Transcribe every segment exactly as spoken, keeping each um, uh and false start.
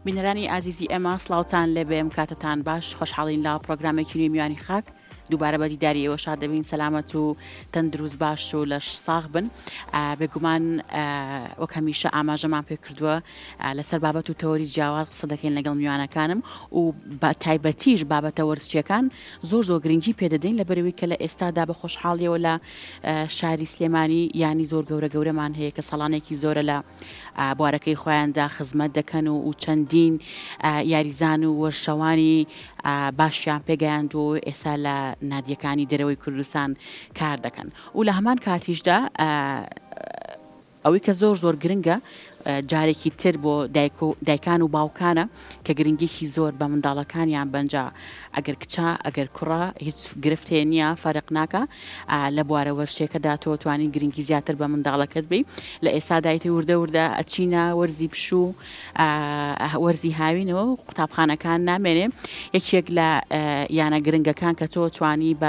بینەرانی ئازیزی ئێمە سڵاوتان لێ بێم کاتتان باش خۆشحاڵین لە پرۆگرامێکی نوێی میوانی خاک دووبارە بە دیداری ئێوە شاد دەبین سەلامەت و تەندروست باش و لەش ساغ بن بێگومان وەک هەمیشە ئاماژەمان پێ کردووە لەسەر بابەت و تەوەری جیاواز قسە دەکەین لەگەڵ میوانەکانم و بە تایبەتیش بابەتە وەرزچیەکان زۆر زۆر گرنگی پێدەدەین لەبەرەوەی کە لە ئێستادا بە خۆشحاڵیەوە لە شاری سلێمانی ینی زۆر گەورە گەورەمان هەیە کە سەڵانێکی زۆرە لە بوارەکەی خۆیاندا خزمەت دەکەن و چەندین یاریزان و وەرشەوانی باشیان پێگەیاند و ئێستا لە نادیەکانی دەرەوەی کوردستان کار دەکەن و لە هەمان کاتیشدا ئەوەی کە زۆر زۆر گرنگە جارێکی تر بۆ دایکان و باوکانە کە گرنگێکی زۆر بە منداڵەکانیان بەنجا ئەگەر کچە ئەگەر کوڕە هیچ گرفتێ نییە فەرق ناکە لە بوارە وەرشێکەدا تۆ توانین گرنگی زیاتر بە منداڵەکەت بی لە ئێستا دایتە وردە وردە ئەچینە وەرزی پشوو وەرزی هاوینەوە و قوتابخانەکان نامێنێ یەکێک لە یانە گرنگەکان کە تۆ توانی بە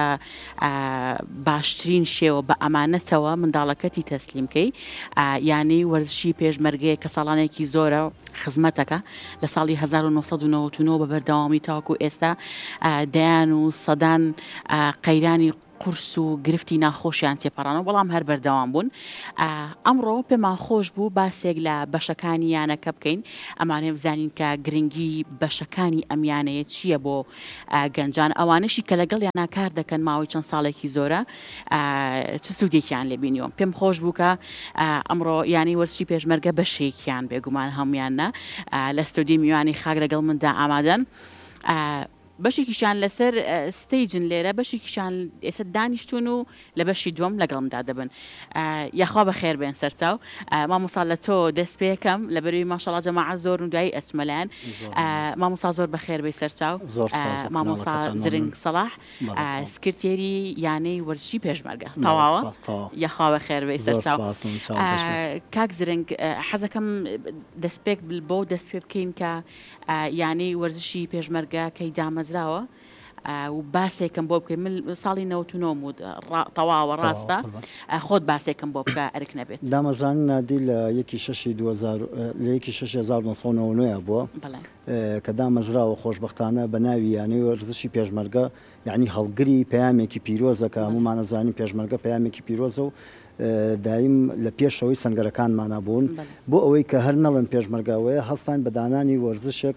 باشترین شێوە بە ئەمانەتەوە منداڵەکەتی تەسلیمکەی یانی وەرزشی پێشمەرگە کە ساڵانێکی زۆرە خزمەتەکە لە ساڵی هەزار و نۆسەد و نەوەت و نۆ بە بەردەوامی تاوەکو ئێستا دەیان و سەدان قەیرانی قورس و گرفتی ناخۆشیان تێپەڕانەوە بەڵام هەر بەردەوام بوون. ئەمڕۆ پێمان خۆش بوو باسێک لە بەشەکانی یانەکە بکەین ئەمانێ بزانین کە گرنگی بەشەکانی ئەمیانەیە چییە بۆ گەنجان ئەوانشی کە لەگەڵ یانە کار دەکەن ماوەی چەند ساڵێکی زۆرە چ سوودێکیان لێبینیوە. پێم خۆش بوو کە ئەمڕۆ ینی وەرزی پێشمەرگە بەشێکیان بێگومان هەمویانە لە ستودیۆی میوانی خاک لەگەڵ مندا ئامادەن. بەشێکیشان لەسەر ستیجن لێرە بەشێکیشان ئێستا دانیشتون و لە بەشی دووەم لەگەڵمدا دەبن. یاخوا بە خێر بێن سەرچاو مامۆستا لە تۆ دەست پێکەم لە بەروی ماشەڵڵا جەماعە زۆر و دوایی ئەچمەلایەن مامۆستا زۆر بە خێر بێ سەرچاو مامۆستا زرنگ سەلاح سکرتێری یانەی وەرزشی پێشمەرگە تەواوە یاخوا بە خێر بێ سەرچاو. کاک زرنگ حەزەکەم دەست پێک بۆ دەست پێ بکەین کە یانەی وەرزشی پێشمەرگە کەی دامە زراوە و باسێکم بۆ بکەین من ساڵی نەوەت و نۆ بود تەواوە ڕاستە خۆت باسێکم بۆ بکە ئەرک نەبێت. دامەزرانی نادی لە یەکی شەشی لە یەکی شەش هەزار و نۆ سەد و نەوە و نۆ بووە کە دامەزراوە خۆشبەختانە بە ناوی یانەی وەرزشی پێشمەرگە یعنی هەڵگری پەیامێکی پیرۆزە کە هەمومان ئەزانین پێشمەرگە پەیامێکی پیرۆزە و دایم لە پێشەوەی سەنگەرەکانمانە بوون بۆ ئەوەی کە هەر نەڵن پێشمەرگاوەیە هەستان بە دانانی وەرزشێک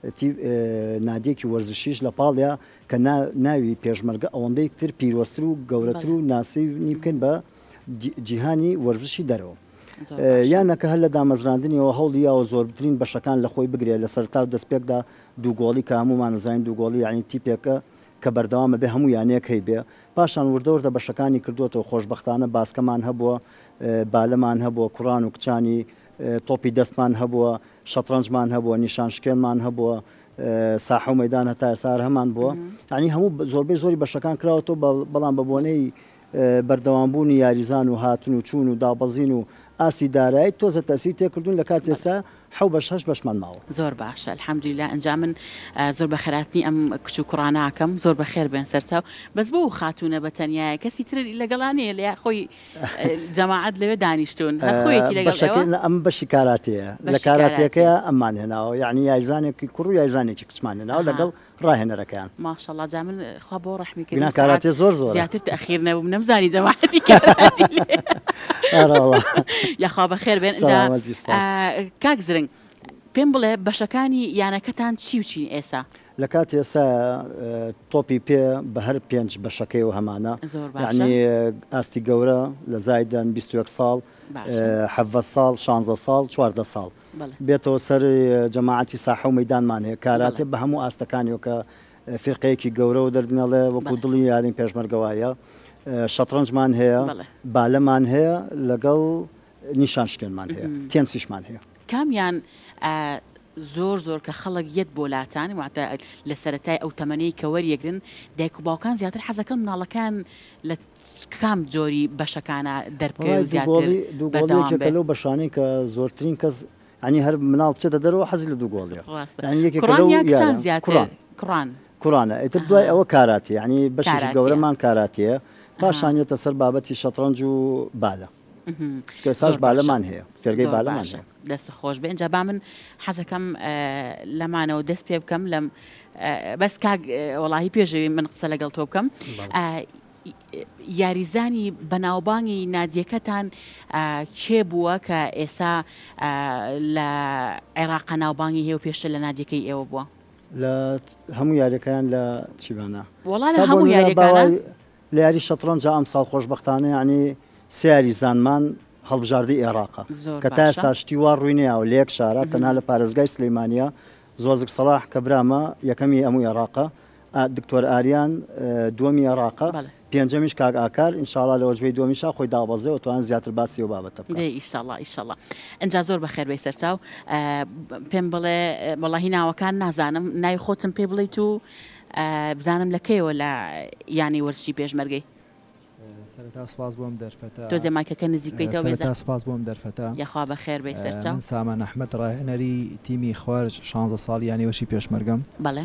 نادیەکی وەرزشیش لە پاڵیا کە ناوی پێشمەرگە ئەوەندەی تر پیرۆستر و گەورەتر و ناسینی بکەن بە جیهانی وەرزشی دەرەوە. یانەکە هەر لە دامەزراندنیەوە هەوڵی یاوە زۆرترین بەشەکان لە خۆی بگرێت لە سەرتا دەستپێکدا دووگۆڵی کە هەمومان نەزانین دووگۆڵی یعنی تیپێکە کە بەردەوامە بێ هەموو یانەیەک هەی بێ پاشان وردەوردە بەشەکانی کردوەوە خۆشبەختانە باسکەمان هەبووە بالەمان هەبووە کوڕان و کچانی تۆپی دەستمان هەبووە شەترەنجمان هەبووە نیشانشکێنمان هەبووە ساحە و مەیدان هەتا ئێستا هەمان بووە ینی هەموو زۆربەی زۆری بەشەکان کراوەتەوە بەڵام بە بۆنەی بەردەوامبوونی یاریزان و هاتون و چوون و دابەزین و ئاسی دارایی تۆزە تەسی تێکردوون لە کات ئێستا حەو بەش هەشت بەشمان ماوە. زۆر باشە الحەمدولیلا ئەنجام من زۆر بە خێراتنی ئەم کچ و کوڕاناکەم زۆر بە خێر بێن سەرچاو بەس بۆ خاتونە بە تەنیایە کەسی تر لەگەڵانەیە لە خۆی جەماعەت لەوێ دانیشتون هەرخۆیەکی لەگەڵ ئەم بەشی کاراتەیە لە کاراتەکەیە ئەممان هێناوە یعنی یاریزانێکی کوڕ و یاریزانێکی کچمان هێناوە لەگەڵ ڕاهێنەرەکەیان ماشەڵڵا جا من خوا بۆ ڕەحمی کرد کاراتێ زۆر زۆر زیاتر تەخیر نەبووم نەمزانی جەماعەتی کاراتی یاخوا بە خێر بێن کاک زرنگ پێم بڵێ بەشەکانی یانەکەتان چی و چین ئێستا؟ لە کات ئێستا تۆپی پێ بە هەر پێنج بەشەکەی و هەمانە یعنی ئاستی گەورە لە زایدان بیست و یەک ساڵ حەڤە ساڵ شانزە ساڵ چواردە ساڵ بێتەوە سەر جەماعەتی ساحە و مەیدانمان هەیە کاراتێ بە هەموو ئاستەکانیەوە کە فێرقەیەکی گەورە و دەردنەڵێ وەکو دڵی یارین پێشمەرگەوایە شەترەنجمان هەیە بالەمان هەیە لەگەڵ نیشانشکێنمان هەیە تێنسیشمان هەیە. کامیان زۆر زۆر کە خەڵک یەت بۆ لاتان واتە لە سەرەتای ئەو تەمەنەی کە وەریەگرن دایک و باوکان زیاتر حەزەکەن مناڵەکان لە کام جۆری بەشەکانە دەربکەوێت زیاتر دووگۆڵیەکە لەو بەشانەی کە زۆرترین کەس ینی هەر مناڵ بچێتە دەرەوە حەزی لە دووگۆڵیە کوڕان زیاتر کوڕان کوڕانە ئیتر دوای ئەوە کاراتی ینی بەشی گەورەمان کاراتیە پاشانێتە سەر بابەتی شەترەنج و بالە ساش بالەمان هەیە فێرگەی بالەمان دەست خۆش بێ اینجا با من حەزەکەم لەمانەوە دەست پێ بکەم لەم بەس کاک وەڵاهی پێشەوی من قسە لەگەڵ تۆ بکەم یاریزانی بەناوبانگی نادیەکەتان کێ بووە کە ئێستا لە عێراق ناوبانگی هەیە و پێشتر لە نادیەکەی ئێوە بووە لە هەموو یاریەکەیان لە چیبانە وەڵا لە هەموو یاریەکانە لە یاری شەترەنج ئەم ساڵ خۆشبەختانە یعنی سێ یاری زانمان هەڵبژاردی عێراقە کە تا ئێستا شتی وا ڕووی نییە و لە یەک شارە تەنها لە پارێزگای سلەیمانیە زۆزک سەلاح کە برامە یەکەمی هەموو عێراقە دکتۆر ئاریان دووەمی عێراقە پێنجەمیش کاک ئاکار ئینشاڵڵا لە وەجبەی دووەمیشا خۆی داوەزێ و توان زیاتر باسی و بابەتە بکەین ئینشاڵڵا ئینشاڵڵا ئەنجا زۆر بەخێر بێ سەرچاو پێم بڵێ وەڵاهی ناوەکان نازانم ناوی خۆتم پێ بڵێیت و بزانم لەکەیەوە لە یانی وەرزشی پێشمەرگەی سەرەتا سپاس بۆم دەرفەتە تۆ زێماکەکە نزیک بێتەوە سەرەتا سپاس بۆم دەرفەتە یاخوا بەخێر بێ سەرچاو من سامان ئەحمەد ڕاهێنەری تیمی خوارج شانزە ساڵ یانی وەشی پێشمەرگەم بەڵێ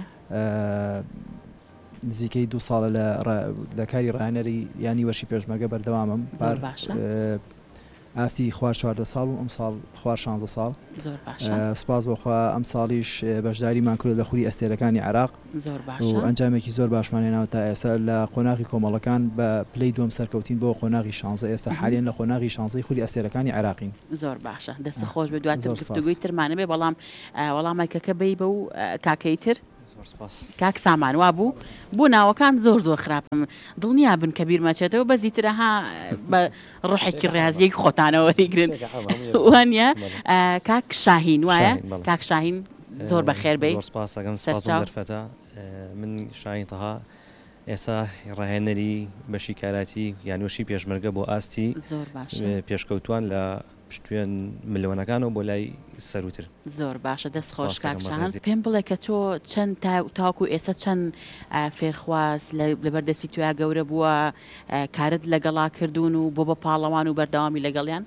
نزیکەی دوو ساڵە لە کاری ڕاهێنەری یانی وەشی پێشمەرگە بەردەوامم زۆر باشە ئاستی خوار چواردە ساڵ و ئەم ساڵ خوار شانزە ساڵ زۆر باشە سپاس بۆخوا ئەم ساڵیش بەشداریمان کرد لە خوری ئەستێرەکانی عێراق زۆر باشە و ئەنجامێکی زۆر باشمانێناوە تا ئێستا لە قۆناغی کۆمەڵەکان بە پلەی دووەم سەرکەوتین بۆ قۆناغی شانزە ئێستا حالیان لە قۆناغی شانزەی خوری ئەستێرەکانی عێراقین زۆر باشە دەستە خۆش بێ دواتر گفتوگوی ترمانە بێ بەڵام وەڵامێکەکە بێی بە و کاکەی تر کاک سامان وا بوو بوو ناوەکان زۆر زۆر خراپم دڵنیا بن کە بیرمەچێتەوە بەزیترەها بە ڕۆحێکی ڕاضیەک خۆتانەوە وەریگرن وانە کاک شاهین وایە کاک شاهین زۆر بەخێر بێ دەرفەتە من شاهین تەها ئێستا ڕاهێنەری بەشی کاراتی یانوەشی پێشمەرگە بۆ ئاستی زۆر باش پێشکەوتوان لە پشتوێن ملۆنەکانەوە بۆ لای سەروتر زۆر باشە دەست خۆش کاکشان پێم بڵێ کە تۆ چەند تاوکو ئێستا چەند فێرخواست لەبەردەستی تویا گەورە بووە کارت لەگەڵا کردوون و بۆ بە پاڵەوان و بەردەوامی لەگەڵیان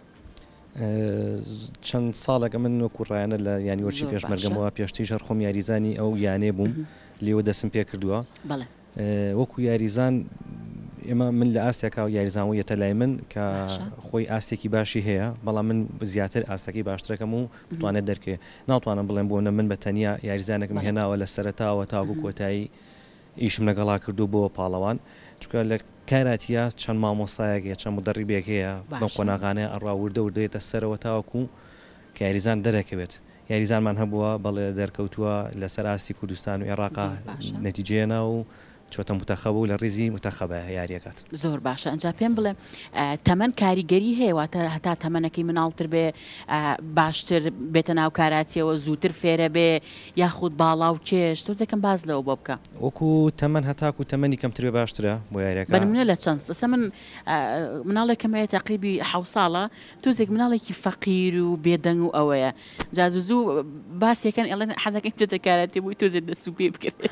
چەند ساڵێکە من وەکو ڕایەنە لە یانیوەشی پێشمەرگەمەوە پێشتیش هەر خۆم یاریزانی ئەو یانێ بووم لێوە دەستم پێ کردووە وەکو یاریزان ئێمە من لە ئاستێکا و یاریزانەوەیەتە لای من کە خۆی ئاستێکی باشی هەیە بەڵام من زیاتر ئاستەکەی باشترەکەم و بتوانێت دەرکێ ناتوانم بڵێم بۆ نە من بە تەنیا یاریزانێکم هێناوە لە سەرەتاوە تاکو کۆتایی ئیشم لەگەڵا کردو بۆ پاڵەوان چکە لە کاراتیە چەند مامۆستایەکە چەند مدەڕیبێک هەیە بەم قۆناغانەیە ئەڕاوردە وردەیەتە سەرەوە تاوەکو کە یاریزان دەرەکەوێت یاریزانمان هەبووە بەڵێ دەرکەوتووە لەسەر ئاستی کوردستان و عێراقا نەتیجێنا و چۆتە متەخەب و لە ڕیزی متەخەبە یاریەکەات زۆر باشە ئەنجا پێم بڵێ تەمەەن کاریگەری هەیەواتە هەتا تەمەنەکەی مناڵتر بێ باشتر بێتە ناو کاراتیەوە زووتر فێرە بێ یاخود باڵا و کێش تۆزێکم باز لەوە بۆ بکە وەکو تەمەەن هەتاکو تەمەنی کەمتر بێ باشترە بۆ یاریەکە بەنمونە لە چەند ئەسە من مناڵێکەمەیە تەقریبی حەو ساڵە تۆزێک مناڵێکی فەقیر و بێدەنگ و ئەوەیە جازوزوو باسیەکەن ئێڵێن حەزەکەی بێتە کارەتی بووی تۆزێت دەسو پێ بکرێت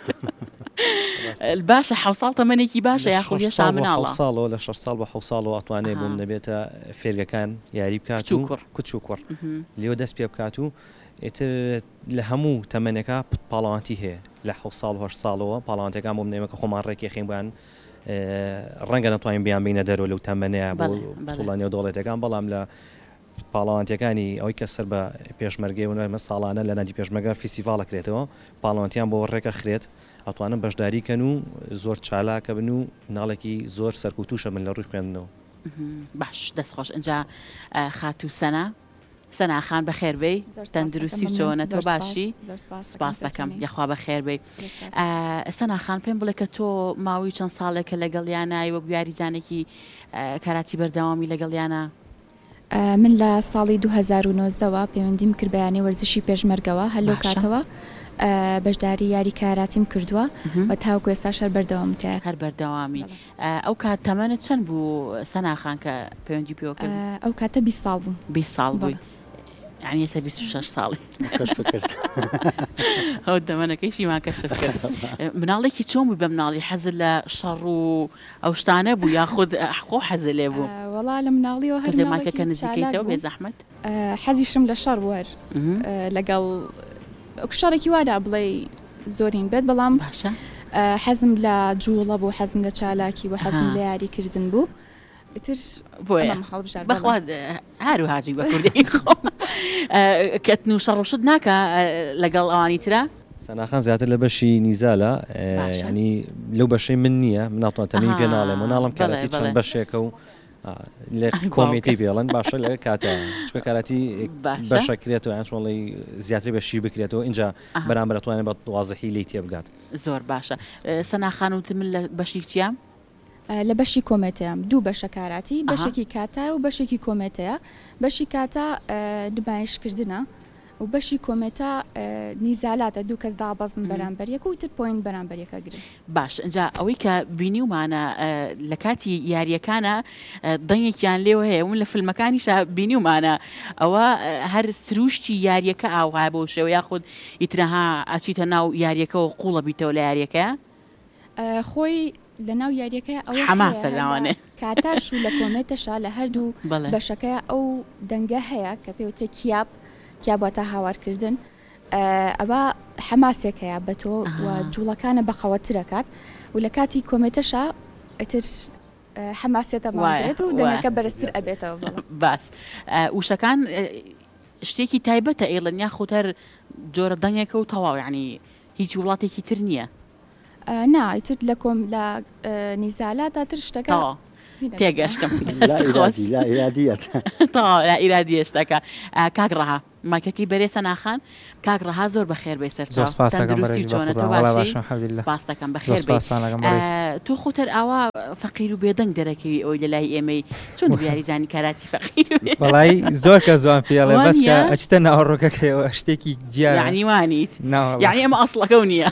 باشە حەو ساڵ تەمەنێکی باشە یاخود یە شامناڵە ساڵەوە لە شەش ساڵ بە حەو ساڵەوە ئەتوانێت بۆم نەبێتە فێرگەکان یاری بکات و کوچ و کوڕ لێوە دەست پێ بکات و ئێتر لە هەموو تەمەنێکە پاڵاوانتی هەیە لە حەو ساڵ هەش ساڵەوە پاڵاوانتەکان بۆم نێمەکە خۆمان ڕێکی خێنبان ڕەنگە نەتوانین بیان بینە دەرەوە لەو تەمەنەیە بۆ توڵانیە دۆڵێتەکان بەڵام لە پاڵاوانتیەکانی ئەوەی کە سەر بە پێشمەرگەی ومە ساڵانە لە نادی پێشمەرگە فیسیڤالەکرێتەوە پاڵاوانتیان بۆ ڕێکە خرێت ئەتوانم بەشداریکەن و زۆر چالاکە بن و ناڵێکی زۆر سەرکوتوشە من لە ڕووی خوێندنەوە باش دەستخۆش ئەنجا خاتوو سەنا سەناخان بەخێر بێی تەندروستی چۆنە تۆ باشی سپاس دەکەم یاخوا بەخێر بێی سەناخان پێم بڵێ کە تۆ ماوەی چەند ساڵێکە لەگەڵیانای وەک یاریزانێکی کاراتی بەردەوامی لەگەڵیانە من لە ساڵی دوو هەزار و نۆزدەوە پەیوەندیم کرد بە یانەی وەرزشی پێشمەرگەوە هەلو کاتەوە بەشداری یاری کاراتیم کردووە و تاوەکو ئێستاش هەر بەردەوامکە هەر بەردەوامی ئەو کات تەمەنە چەند بوو سەناخان کە پەیوەندی پێوە کرد ئەو کاتە بیست ساڵ بوو بیست ساڵ بووی یعنی ئێستا بیست و شەش ساڵی ئەو دەمەنەکەیشی مان کەشف کرد مناڵێکی چۆن بووی بە مناڵی حەزر لە شەڕ و ئەو شتانە بوو یاخود خۆ حەزر لێ بوو وەڵا لە مناڵیەوە هەر زێمانکەکە نزیکەیتەوە بێ زەحمەت حەزیشم لە شەڕ وەر لەگەڵ شەڕێکی وادا بڵێ زۆرین بێت بەڵام حەزم لە جوڵە بوو حەزم لە چالاکی و حەزم لە یاریکردن بوو ئیتر بۆیە بەخوا هەرو هاجی بە کوردی خۆ کەتن و شەڕۆشت ناکە لەگەڵ ئەوانی ترە سەناخان زیاتر لە بەشی نیزالە ینی لەو بەشەی من نییە مناڵتوان تەمین پێ ناڵێم و ناڵم کارەتی چەند بەشێکە و لە کۆمیتی پێڵەن باشە لە کاتە چکە کاراتی بەشەکرێتەوە یان چۆڵی زیاتر بەشی بکرێتەوە اینجا بەرامبەر ئەتوانێت بە واضحی لی تێبگات زۆر باشە سەناخان وت من لە بەشی چیام لە بەشی کۆمێتەیەم دوو بەشە کاراتی بەشێکی کاتە و بەشێکی کۆمێتەیە بەشی کاتە نمایشکردنە و بەشی کۆمێتە نیزالاتە دوو کەس دابەزن بەرامبەریەک و تر پۆین بەرامبەریەکە گرن باش اینجا ئەوەی کە بینیومانە لە کاتی یاریەکانە دەنگێکیان لێوە هەیە ون لە فیلمەکانیش بینیومانە ئەوە هەر سروشتی یاریەکە ئاوای بۆ شێوە یاخود ئیترەها ئەچیتە ناو یاریەکەەوە قوڵە بیتەوە لە یاریەکە خۆی لە ناو یاریەکە ئەوە حماسە لاوانێ کاتاش و لە کۆمێتەشا لە هەردوو بەشەکەی ئەو دەنگە هەیە کە پێوترێت کیاب کیاباتە هاوارکردن ئەوە حماسێک هەیە بە تۆ و جوڵەکانە بەخەوەترەکات و لە کاتی کۆمێتەشا ئەتر حماسێتە ماوێت و دەنگەکە بەرزتر ئەبێتەوە باش وشەکان شتێکی تایبەتە ئێڵن یاخود هەر جۆرە دەنگێکە و تەواو یعنی هیچ وڵاتێکی تر نییە نایتر لە کۆم لە نیزالاتە تر شتەکە تێگەشتم تا لا ئیرادیە شتەکە کاگڕەها ماکەکی بەرێ سەناخان کاگڕەها زۆر بەخێر بێ سەر سپاس دەکەم بەخێر تۆ خۆتر ئاوا فەقیر و بێدەنگ دەرەکەوی ئەوی لە لای ئێمەی چۆن بیاریزانی کاراتی فەقیر وەڵای زۆر کە زوان پێڵێ بەسکە ئەچتە ناوەڕۆکەکەیەوە شتێکی جیار یعنی وانیت یعنی ئەمە ئەسڵەکە نییە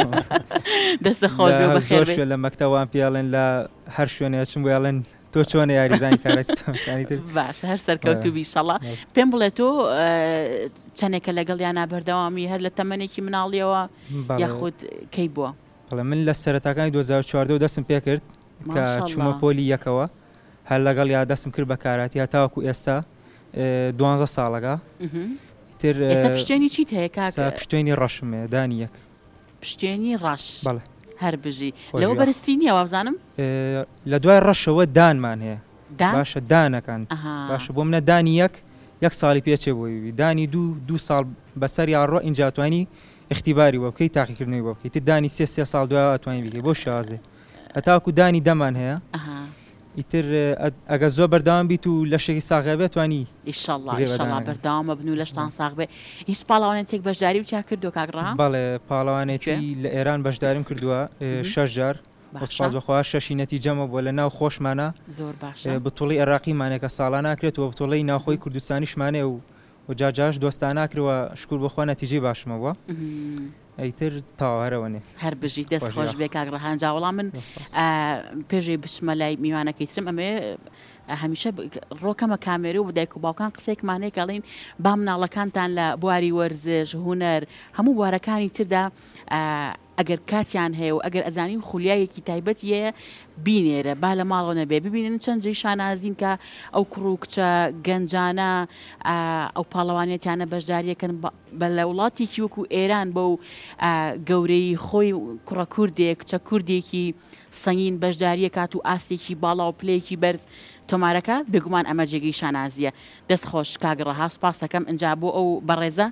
دەستە خۆش بێ بەخێر زۆر لە مەکتەوان پێڵێن لە هەر شوێنێ چم بێڵێن تۆ چۆنە یاریزانی کارەتی تۆشتانیتر باش هەر سەرکەوتوبی شەڵا پێم بڵێ تۆ چەندێکە لەگەڵ یانە بەردەوامی هەر لە تەمەنێکی مناڵیەوە یاخود کەی بووە بەڵێ من لە سەرەتاکانی دوو هەزار و چواردە دەستم پێ کرد کە چوومە پۆلی یەکەوە هەر لەگەڵ یا دەستم کرد بە کاراتی هەتاوەکو ئێستا دوانزە ساڵەکە تر ئێستا پشتێنی چیت هەیە کاکە پشتێنی ڕەشمێ دانی یەک پشتێنی ڕەش بەڵێ هەر بژی لەوە بەرزتری نییە وابزانم لە دوای ڕەشەوە دانمان هەیە باشە دانەکان باشە بۆ منە دانی یەک یەک ساڵی پێچێ بۆی دانی دوو دوو ساڵ بەسەر یاڕۆ ئینجاتوانی اختیباری بۆ بکەی تاقیکردنەوەی بۆ بکەیت دانی سێ سێ ساڵ دوای ئەتوانی بکەی بۆ شازێ هەتاکو دانی دەمان هەیە ئیتر ئەگە زۆر بەردەوام بیت و لەشێکی ساغە بێت توانی ئیشەڵڵا ئیشەڵڵا بەردەوامە بن و لەشتان ساغ بێ هیچ پاڵاوانێتێک بەشداری و چا کردو کاگڕا بەڵێ پاڵاوانێتی لە ئێران بەشداریم کردووە شەش جار سپاس بەخوا شەشی نەتیجەمە بۆ لە ناو خۆشمانە زۆر باشە بتوڵی عێراقیمانێکە ساڵان ناکرێت و بتوڵی ناوخۆی کوردستانیشمانێ و و جاجاش دۆستان ناکرەوە شکر بەخوا نەتیجەی باشمەوە ئەیتر تاوارەوەنێ هەر بژی دەست خۆش بێ کاگڕەهان جاوەڵام من پێشەی بچمە لای میوانەکەی ترم ئەمێ هەمیشە ڕۆکەمە کامێری و بدایک و باوکان قسێکمانەیە کەڵین با مناڵەکانتان لە بواری وەرزش هوەر هەموو بوارەکانی تردا ئەگەر کاتیان هەیە و ئەگەر ئەزانیم خولیایەکی تایبەتی هەیە بینێرە با لە ماڵەوە نەبێ ببینن چەند جێی شانازین کە ئەو کوڕ و کچە گەنجانە ئەو پاڵەوانێتیانە بەشداریەکەن بە لە وڵاتێکی وەکو ئێران بە و گەورەی خۆی کوڕە کوردێک کچە کوردێکی سەنگین بەشداریە کات و ئاستێکی باڵا و پلەیەکی بەرز تۆمارەکە بێگومان ئەمە جێگەی شانازیە دەست خۆش کاگڕەها سپاس دەکەم ئەنجا بۆ ئەو بەڕێزە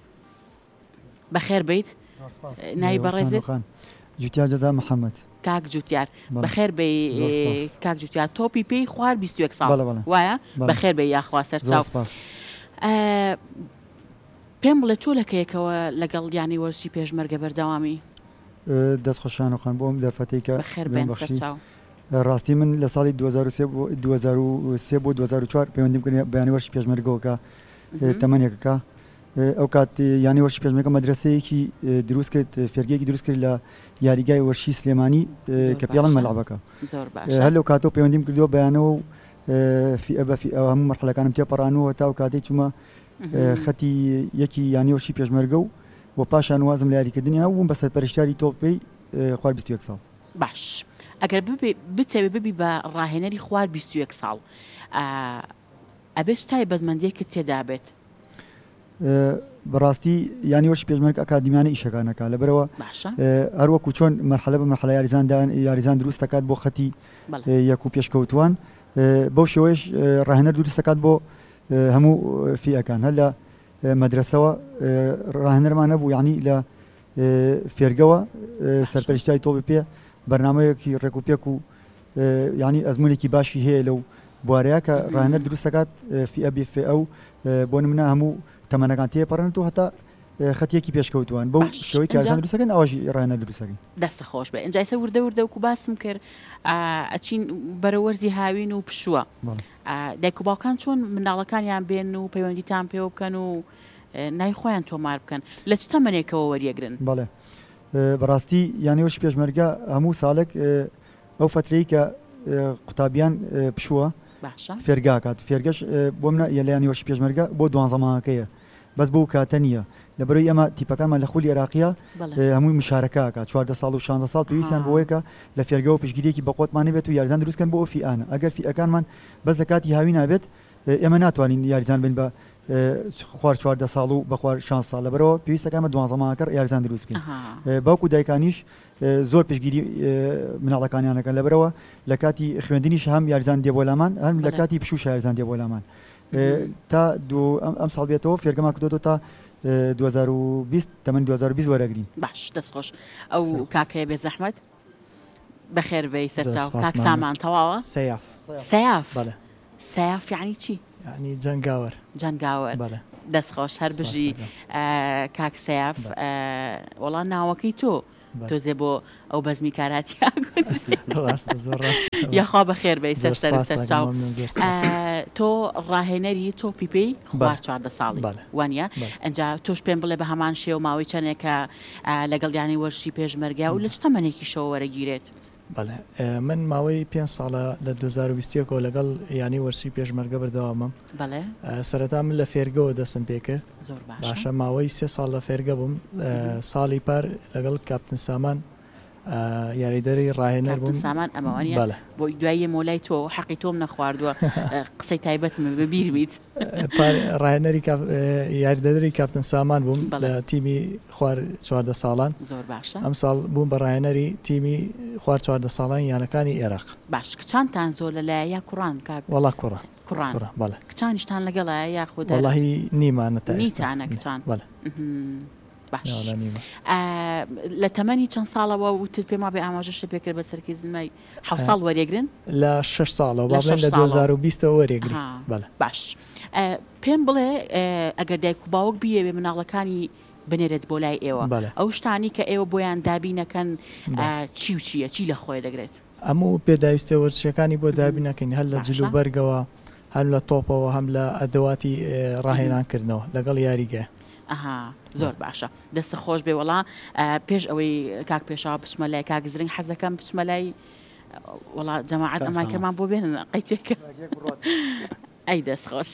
بەخێر بیت ناوی بەڕێزت جوتیار جەزا محەممەد کاک جوتیار بەخێر بێ کاک جوتیار تۆپی پێی خوار بیست و یەک ساڵ وایە بەخێر بێ یاخوا سەر چاو پێم بڵێ تۆ لەکەیەکەوە لەگەڵ یانی وەرزشی پێشمەرگە بەردەوامی دەست خۆشانەخان بۆم دەرفەتەیکە بەخێر بێن سەر چاو ڕاستی من لە ساڵی دو هەزار و سێ بۆ دو هەزار و چوار پەیوەندیم کردی بەیانی وەرزشی پێشمەرگەوەکە تەمەنێکەکە ئەو کات یانی وەرزشی پێشمەرگە مەدرسەیەکی دروست کرد فێرگەیەکی دروست کرد لە یاریگای وەرزشی سلێمانی کە پێڵەن مەلعبەکە هەر لەو کاتەوە پەیوەندیم کردووە بەیانەوە و هەموو مەرحەلەکانم تێپەڕانەوە تا و کاتێک چوومە خەتی یەکی یانی وەرزشی پێشمەرگە و بۆ پاشان وازم لە یاریکردنی هەبووم بە سەرپەرشتیاری تۆپەی خوار بیست و یەک ساڵ باش ئەگەر بتەوێ ببی بە ڕاهێنەری خوار بیست و یەک ساڵ ئەبێ شتای بەدمەندیەکە تێدا بێت بەڕاستی یانی وەرزشی پێشمەرگ ئەکادیمیانە ئیشەکانەکە لەبەرەوە هەروەکو چۆن مەرحەلە بە مەرحەلە یاریزان یاریزان دروست دەکات بۆ خەتی یەک و پێشکەوتوان بەو شێوەیەش ڕاهێنەر دروست دەکات بۆ هەموو فئەکان هەر لە مەدرسەوە ڕاهێنەرمان نەبوو یعنی لە فێرگەوە سەرپەرشتای تۆ بپێ بەرنامەیەکی ڕێکوپێک و یعنی ئەزمونێکی باشی هەیە لەو بوارەیە کە ڕاهێنەر دروست دەکات فئە بێ فئە و بۆ نمونە هەموو تەمەنەکان تێپەڕێنێت و هەتا خەتیەکی پێشکەوتوان بەو شەوەی کارزان دروستەکەن ئەوژی ڕاهێنەر دروستەکەن دەستە خۆش بێ ئەنجای سە وردە وردە وکو باسم کرد ئەچین بەرەوەرزی هاوین و پشووە دایک و باوکان چۆن منداڵەکانیان بێن و پەیوەندیتان پێوە بکەن و نای خۆیان تۆمار بکەن لە چ تەمەنێکەوە وەریەگرن بەڵێ بەڕاستی یانیوەش پێشمەرگە هەموو ساڵێک ئەو فترەی کە قوتابیان پشووە فێرگاکات فێرگەش بۆ منە یەلایانی وەشی پێشمەرگە بۆ دوانزە مانگەکەیە بەس بۆ کاتە نییە لەبەرەوەی ئەمە تیپەکانمان لە خولی عێراقیە هەمووی مشارەکەکە چواردە ساڵ و شانزە ساڵ پێویستیان بۆیەکە لە فێرگەوە پشگیریەکی بەقۆتمانە بێت و یاریزان دروستکەن بۆ فیئانە ئەگەر فیئەکانمان بەس لە کاتی هاوی نابێت ئێمە ناتوانین یاریزان بین بە خوار چواردە ساڵ و بەخوار شانز ساڵ لەبەرەوە پێویستەکەمە دوانزە مانگەکە یاریزان دروستکەین باوکو دایکانیش زۆر پشگیری مناڵەکانیانەکەن لەبەرەوە لە کاتی خوێندنیش هەم یاریزان دێ بۆ لامان هەم لە کاتی پشوش یاریزان دێ بۆ لامان تا ئەم ساڵ بێتەوە فێرگەما کردۆتەوە تا دوو هەزار و بیست تەمەن دوو هەزار و بیست وەرەگرین باش دەستخۆش ئەو کاکەیە بێ زەحمەت بەخێر بێی سەرچاو کاک سامان تەواوە سەیاف سەیاف بەڵێ سەیاف یعنی چی یعنی جەنگاوەر جەنگاوەر بەڵێ دەستخۆش هەر بژی کاک سەیاف وەڵام ناوەکەی تۆ تۆزێ بۆ ئەو بەزمی کاراتیا یاخوا بەخێر بێی سەر سەرچاو تۆ ڕاهێنەری تۆ پیپەی خوار چواردە ساڵی وانە ئەنجا تۆش پێم بڵێ بە هەمان شێو ماوەی چەندێکە لەگەڵیانی وەرشی پێشمەرگا و لە چ تەمەنێکی شەوە وەرەگیرێت بەڵێ من ماوەی پێنج ساڵە لە دوو هەزار و بیستەوە لەگەڵ ینی وەرسی پێشمەرگە بەردەوامم بەڵێ سەرەتا من لە فێرگەوە دەستم پێ کرد زۆر باشە ماوەی سێ ساڵ لە فێرگە بووم ساڵی پار لەگەڵ کاپتن سامان یاریدەری ڕاهێنەر بووم سامان ئەمەوانە بۆی دواییە مۆلای تۆ حەقی تۆم نەخواردووە قسەی تایبەتم بەبیر بیت ڕاهێنەری یاریدەری کاپتن سامان بووم لە تیمی خوار چواردە ساڵان زۆر باشە ئەم ساڵ بووم بە ڕاهێنەری تیمی خوار چواردە ساڵان یانەکانی عێراق باش کچانتان زۆر لەلایە یا کوڕان کاک وەڵا کوڕان کوڕان بەڵێ کچانیشتان لەگەڵایە یاخود وەڵاهی نیمانە تا نیتانە کچان بەڵێ باش لە تەمەنی چەند ساڵەوە وتت پێما بێ ئاماژەشە پێکرد بە سەرکی زنمای حەوت ساڵ وەرێگرن لە شەش ساڵەوە باڵێن لە دوو هەزار و بیستەوە وەرێگری باش پێم بڵێ ئەگەر دایک و باوک بیەوێ مناڵەکانی بنێرێت بۆ لای ئێوە ئەو شتانی کە ئێوە بۆیان دابینەکەن چی و چییە چی لە خۆی دەگرێت هەموو پێداویستە وەرچەکانی بۆ دابینەکەین هەر لە جلو بەرگەوە هەم لە تۆپەوە هەم لە ئەدەواتی ڕاهێنانکردنەوە لەگەڵ یاریگە ئەها زۆر باشە دەستە خۆش بێ وەڵا پێش ئەوەی کاک پێشەوە بچمە لای کاک زرنگ حەزەکەم بچمە لای وەڵا جەماعەت ئەماکەمان بۆ بێنن قەیچێکە ئەی دەست خۆش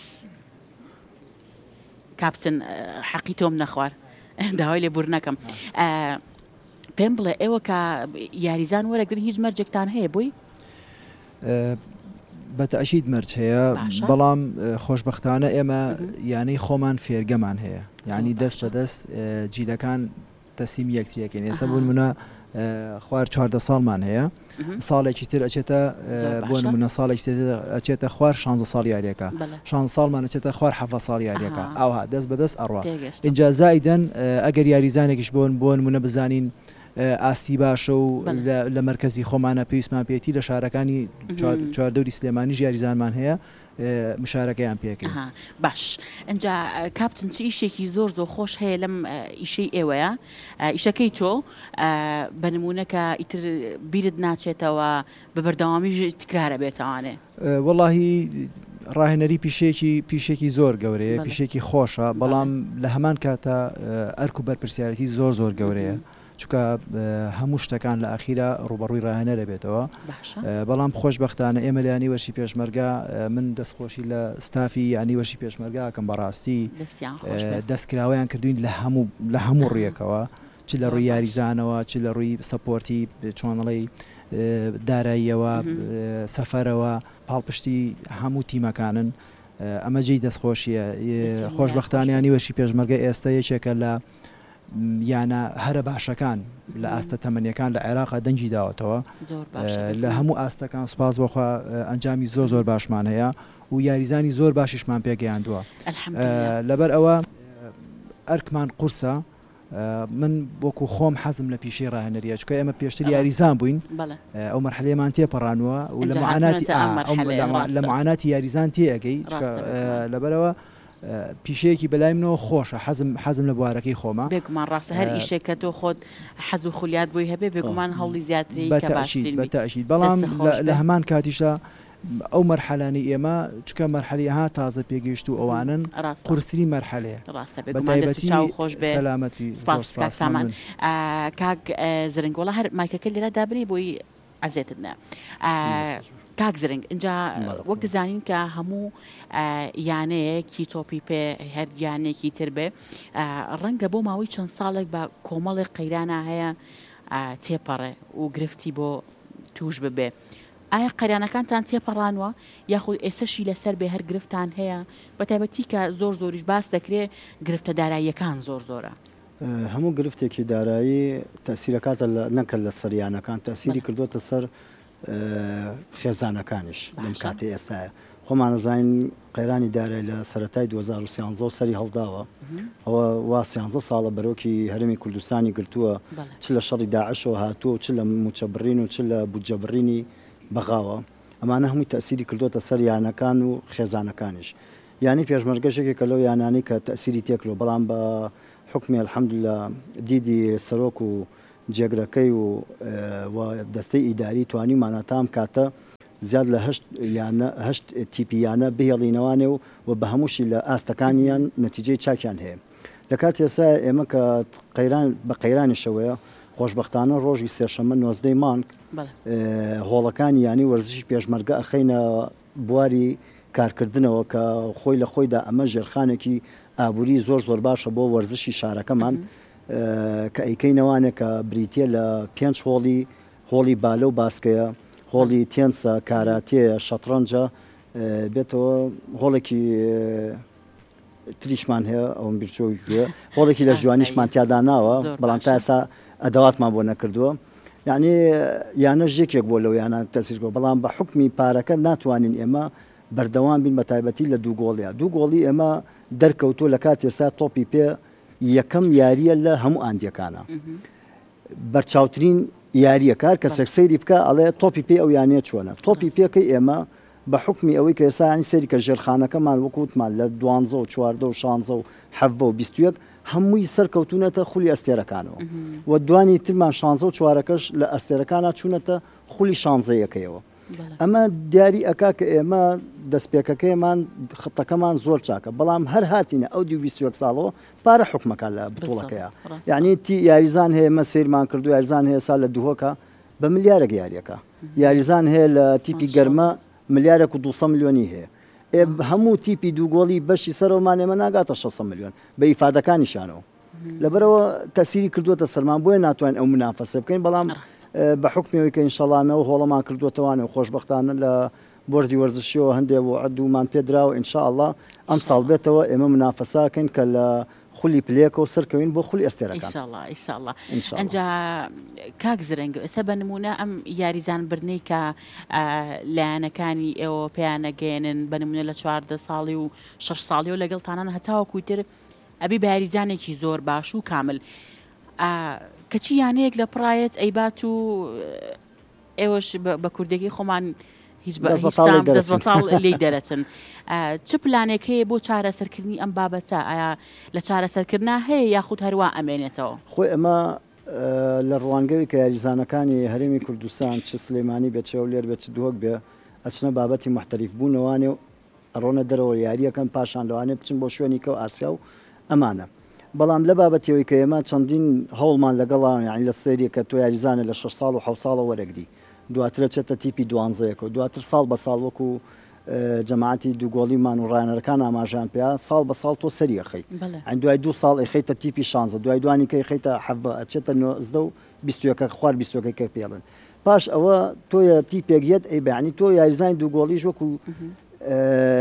کاپتن حەقی تۆم نەخوار داوای لێ بور نەکەم پێم بڵێ ئێوە کە یاریزان وەرەگرن هیچ مەرجێکتان هەیە بووی بەتەشید مەرج هەیە بەڵام خۆشببختانە ئێمە یانەی خۆمان فێرگەمان هەیە یعنی دەست بە دەست جیلەکان دەسیم یەکتریەکەین ئێستا بوون منە خوار چواردە ساڵمان هەیە ساڵێکی تر ئەچێتە بۆ نمونە ساڵێکی ئەچێتە خوار شانزە ساڵ یاریەکە شان ساڵمان ئەچێتە خوار حەفە ساڵ یاریەکە ئەوها دەست بە دەست ئەڕوا اینجا زایدەن ئەگەر یاریزانێکیش بۆن بۆ نمونە بزانین ئاستی باشە و لە مرکزی خۆمانە پێویستمان پێێتی لە شارەکانی چواردەوری سلێمانی یاریزانمان هەیە مشارەکەیان پێکەین باش ئەجا کاپتن چ ئیشێکی زۆر زۆر خۆش هەیە لەم ئیشەی ئێوەیە ئیشەکەی تۆ بە نمونونەکە ئیتر بیرت ناچێتەوە بە بەردەوامیش تکرارە بێتەوانێ وەڵاهی ڕاهێنەری پیشێکی پیشێکی زۆر گەورەیە پیشێکی خۆشە بەڵام لە هەمان کاتە ئەرک و بەرپرسیارەتی زۆر زۆر گەورەیە چکە هەموو شتەکان لە ئاخیرا ڕوبەڕووی ڕاهێنەرە بێتەوە بەڵام خۆشببختانە ئێمە لایانی وەرشی پێشمەرگا من دەستخۆشی لە ستافی ینی وەرشی پێشمەرگاکەم بەڕاستی دەستکراوەیان کردوین لە هەموو لە هەموو ڕویەکەوە چ لە ڕووی یاریزانەوە چ لە ڕووی سەپۆرتی چۆنڵی داراییەوە سەفەرەوە پاڵپشتی هەموو تیمەکانن ئەمە جێی دەستخۆشیە خۆشببختانیانی وەرشی پێشمەرگە ئێستا یەکێکە لە یانە هەرە باشەکان لە ئاستە تەمەنیەکان لە عێراقا دەنگی داوەتەوە لە هەموو ئاستەکان سوپاس بۆخوا ئەنجامی زۆر زۆر باشمان هەیە و یاریزانی زۆر باشیشمان پێگەیاندووە لەبەر ئەوە ئەرکمان قورسە من وەکو خۆم حەزم لە پیشەی ڕاهێنەریە چکە ئێمە پێشتر یاریزان بووین ئەو مەرحلەیەمان تێپەڕانوە و لە معاناتی لە معاناتی یاریزان تێ ئەگەی لەبەرەوە پیشەیەکی بەلای منەوە خۆشە حەزم حەزم لە بوارەکەی خۆمە بێگومان ڕاستە هەر ئیشێک کە تۆ خۆت حەز و خولیات بووی هەبێ بێگومان هەوڵی زیاتری بەتەشید بەڵام لە هەمان کاتیشە ئەو مەرحەلانی ئێمە چکە مەرحەلیها تازە پێگەیشت و ئەوانن قورسری مەرحەلەیە بەتایبەتی خۆش بێ سەلامەتی سامان کاک زرنگۆڵە هەر مایکەکە لێرە دابنی بۆی ئەزێتتە کاک زرنگ اینجا وەک دەزانین کە هەموو یانەیەکی تۆپی پێ هەر یانێکی تر بێ ڕەنگە بۆ ماوەی چەند ساڵێک بە کۆمەڵی قەیرانە هەیە تێپەڕێ و گرفتی بۆ توش ببێ ئایا قەیرانەکانتان تێپەڕانوە یاخود ئێسەشی لەسەر بێ هەر گرفتان هەیە بەتایبەتی کە زۆر زۆریش باس دەکرێت گرفتە داراییەکان زۆر زۆرە هەموو گرفتێکی دارایی تەسیرەکاتە نەکرد لە سەریانەکان تەسیری کردوتە سەر خێزانەکانیش لەم کاتی ئێستاە خۆمان نەزانین قەیرانی دارایی لە سەرەتای دوو هەزار و سیانزە و سەری هەڵداوە ئەوە وا سیانزە ساڵە بەرۆکی هەرمی کوردستانی گرتووە چ لە شەڕی داعشەوە هاتووە چ لە موچەبڕین و چ لە بودجەبڕینی بەغاوە ئەمانە هەمووی تەسیری کردوتە سەر یانەکان و خێزانەکانیش یانی پێشمەرگەشێکی کە لەو یانانی کە تەسیری تێکرۆ بەڵام بە حکمی الحەمدولillah دیدی سەرۆک و جێگرەکەی و دەستەی ئیداری توانیمانە تام کاتە زیاد لە هەشت تیپیانە بهێڵینەوانێ و و بە هەمووشی لە ئاستەکانیان نەتیجەی چاکیان هەیە لە کات ئێستا ئێمە کە قەیران بە قەیرانی شەوەیە خۆشبەختانە ڕۆژی سێشەمە نۆزدەی مانگ هۆڵەکانی ینی وەرزشی پێشمەرگە ئەخەینە بواری کارکردنەوە کە خۆی لە خۆیدا ئەمە ژێرخانێکی ئابووری زۆر زۆر باشە بۆ وەرزشی شارەکەمان کە ئەیکەینەوانێک کە بریتە لە پێنج هۆڵی هۆڵی بالە و باسکەیە هۆڵی تێنسە کاراتێە شەترەنجە بێتەوە هۆڵێکی تریشمان هەیە ئەوم بیرچۆی گوێ هۆڵێکی لە ژوانیشمان تیاداناوە بەڵام تا ئێستا ئەدەواتمان بۆ نەکردووە یعنی یانە ژێکێک بۆ لەو یانە تەسیرگۆ بەڵام بە حکمی پارەکە ناتوانین ئێمە بەردەوام بین بە تایبەتی لە دوو گۆڵەیە دوو گۆڵی ئێمە دەرکەوتۆ لە کات ئێستا تۆپی پێ یەکەم یاریە لە هەموو ئاندیەکانە بەرچاوترین یاریە کار کە سەکسەیری بکە ئەڵێ تۆپی پێ ئەو یانەیە چۆنە تۆپی پێکەی ئێمە بە حکمی ئەوەی کە ئێسانی سەری کە ژێرخانەکەمان وەکووتمان لە دوانزە و چواردە و شانزە و حەڤە و بیست و یەک هەمووی سەرکەوتونەتە خولی ئەستێرەکانەوە و دوانی ترمان شانزە و چوارەکەش لە ئەستێرەکانە چوونەتە خولی شانزەیەکەیەوە ئەمە دیاری ئەکا کە ئێمە دەستپێکەکەیمان خەتەکەمان زۆر چاکە بەڵام هەر هاتینە ئەو دی بیست و یەک ساڵەوە پارە حکومەکان لە بتوڵەکەیە یعنی تی یاریزان هەیە مە سیرمان کردو یاریزان هەیە سال لە دووهۆکە بە ملیارێک یاریەکە یاریزان هەیە لە تیپی گەرمە ملیارێک و دووسە میلیۆنی هەیە هەموو تیپی دووگۆڵی بەشی سەرەوەمان ئێمە ناگاتە شەسە میلیۆن بە ئیفادەکانیشانەوە لەبەرەوە تەسیری کردووەتە سەرمان بۆیە ناتوانین ئەو منافەسە بکەین بەڵام بە حکمەوەی کە ئینشەڵامەوە هۆڵەمان کردووەتەوانە و خۆشبەختانە لە بردی وەرزشیەوە هەندێک و عەدومان پێدراوە ئینشاءالله ئەم ساڵ بێتەوە ئێمە منافەساکەین کە لە خولی پلێکە و سەرکەوین بۆ خولی ئەستێرەکان ئینشاءالله ئینشاءالله ئەنجا کاک زرنگ ئێستا بە نمونە ئەم یاریزان برنەی کە لایەنەکانی ئێوە پێیانەگەێنن بە نمونە لە چواردە ساڵی و شەش ساڵی و لەگەڵتانان هەتاوەکوی تر ئەبی بە یاریزانێکی زۆر باش و کامل کەچی یانەیەک لە پڕایەت ئەیبات و ئێوەش بە کوردێکی خۆمان هیچ دەستبەتاڵ لێی دەرەچن چ پلانێک هەیە بۆ چارەسەرکردنی ئەم بابەتە ئایا لە چارەسەرکردنا هەیە یاخود هەروە ئەمێنێتەوە خۆی ئەمە لە ڕوانگەوی کە یاریزانەکانی هەرێمی کوردستان چ سلێمانی بێت چێ و لێر بێت چ دووەک بێ ئەچنە بابەتی محتەریف بوونەوانێ و ئەڕۆنە دەرەوە یاریەکەن پاشان لەوانێ بچن بۆ شوێنی کە و ئاسیا و ئەمانە بەڵام لە بابەتەوەی کە ئێمە چەندین هەوڵمان لەگەڵان یعنی لە سەیری کە تۆ یاریزانە لە شەش ساڵ و حەوت ساڵە وەرەگری دواترە چێتە تیپی دوانزەیەکە و دواتر ساڵ بە ساڵ وەکو جەماعەتی دووگۆڵیمان و ڕایەنەرەکان ئاماژیان پێ ساڵ بە ساڵ تۆ سەریەخەی ئەین دوای دوو ساڵ ئەیخەیتە تیپی شانزە دوای دوانی کە ئەیخەیتە حەڤە ئەچێتە نۆزدە و بیست و یەکە خوار بیست و یەکەکە پێڵن پاش ئەوە تۆیە تیپێکیت ئەی بەعنی تۆ یاریزانی دووگۆڵیش وەکو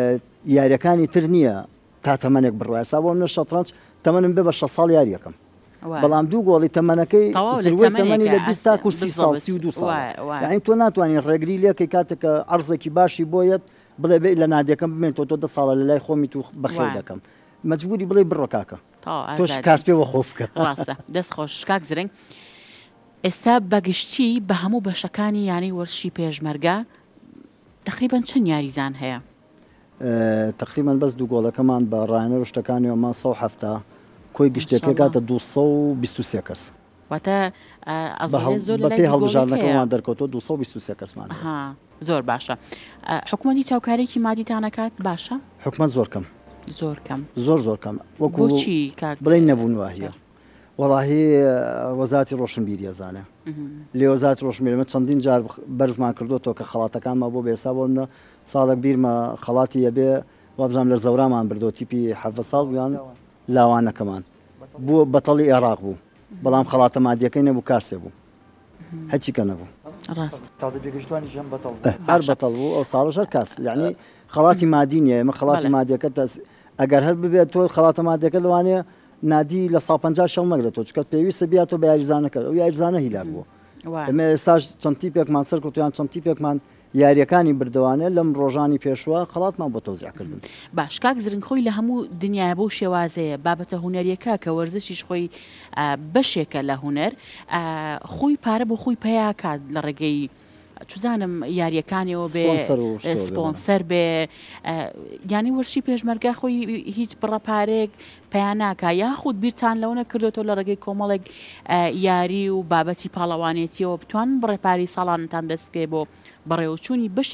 یاریەکانی تر نییە تا تەمەنێک بڕوایە سا بۆ منە شەترەنج تەمەنم بێ بە شە ساڵ یاریەکەم بەڵام دوو گۆڵی تەمەنەکەی تەمەنی لە بیست تا کورسی ساڵ سی و دو ساڵ یعنی تۆ ناتوانین ڕێگری لێکەی کاتێکە عەرزێکی باشی بۆیەت بڵێ بێ لە نادیەکەم بمێنێتەوە تۆ دە ساڵە لە لای خۆمی تو بەخێ دەکەم مەجبوری بڵێ بڕۆ کاکە تۆش کاس پێوە خۆ بکە ڕاستە دەست خۆش کاک زرنگ ئێستا بەگشتی بە هەموو بەشەکانی یانی وەرشی پێشمەرگە تقریبان چەند یاریزان هەیە تقریبان بەس دوو گۆڵەکەمان بە ڕایانە ڕشتەکانیەوەمان سە و هەفتە کۆی گشتەکە کاتە دووسە و بیست و سێ کەس واتە بەپێی هەڵبژاردنەکەمان دەرکەوتەوە دووسە و بیست و سێ کەسمان زۆر باشە حکوومەتی چاوکارێکی مادیتانەکات باشە حکومەت زۆر کەم زۆر کەم زۆر زۆر کەم وەکوچی بڵێن نەبوون واهە وەڵاهی وەزارەتی ڕۆشنبیری ئەزانە لێ وەزارەتی ڕۆشنبیری چەندین جار بەرزمان کردوەوە کە خەڵاتەکانمان بۆ بێسا بۆ منە ساڵێک بیرمە خەڵاتی یەبێ وابزانام لە زەورامان بردەوە تیپی حەڤە ساڵ بوویان لاوانەکەمان بووە بەتەڵی عێراق بوو بەڵام خەڵاتە مادیەکەی نەبوو کاسێ بوو هەچیکە نەبوو ڕاست هەر بەتەڵ بوو ئەو ساڵش هەر کاس یعنی خەڵاتی مادی نییە ئێمە خەڵاتی مادیەکە ئەگەر هەر ببێت تۆ خەڵاتە مادیەکە لەوانەیە نادی لە ساڵ پەنجا شەڵ نەگرێتەوە چکە پێویستە بیاتۆ بە یاریزانەکە ئەو یاریزانە هیلاک بووە ئەمە ئێستاش چەند تیپێکمان سەر کەوتویان چەند تیپێکمان یاریەکانی بردەوانێت لەم ڕۆژانی پێشوە خەڵاتمان بۆ تەوزیعکردن باش کاک زرنگ خۆی لە هەموو دنیای بۆ شێوازەیە بابەتە هوەریەکە کە وەرزشیش خۆی بەشێکە لە هوەر خۆی پارە بۆ خۆی پیاکات لە ڕێگەی چزانم یاریەکانیەوە بێ سپۆنسەر بێ ینی وەرشی پێشمەرگە خۆی هیچ بڕەپارێک پەیاناکە یاخود بیرتان لەونە کردوێتەوە لە ڕێگەی کۆمەڵێک یاری و بابەتی پاڵەوانێتیەوە بتوان بڕێپاری ساڵانتان دەست بکەی بۆ بەڕێوەچوونی بەش